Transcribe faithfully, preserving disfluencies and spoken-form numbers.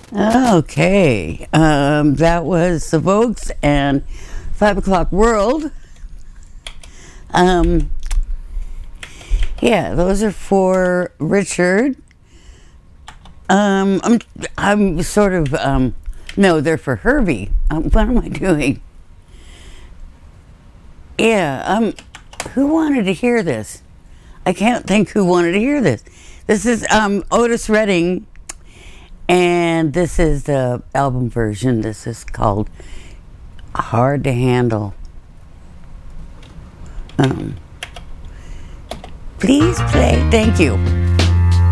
Okay, um, that was the Vogues and Five O'Clock World. Um, yeah, those are for Richard. Um, I'm, I'm sort of, um, no, they're for Herbie. Um, what am I doing? Yeah, um, who wanted to hear this? I can't think who wanted to hear this. This is um, Otis Redding. And this is the album version. This is called Hard to Handle. Um, please play. Thank you.